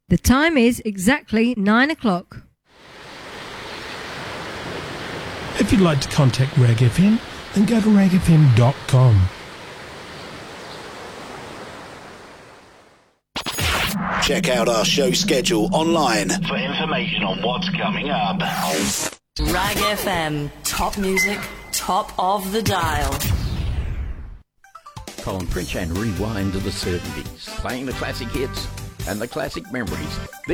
The time is exactly 9 o'clock. If you'd like to contact Rag FM, then go to ragfm.com. Check out our show schedule online for information on what's coming up. Rag FM, top music, top of the dial. Colin French and Rewind to the 70s, playing the classic hits and the classic memories.